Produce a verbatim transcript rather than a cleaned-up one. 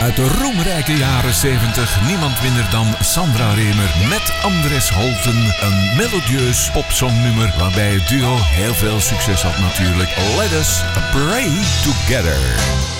Uit de roemrijke jaren zeventig, niemand minder dan Sandra Remer met Andres Holten. Een melodieus popsongnummer waarbij het duo heel veel succes had natuurlijk. Let us pray together.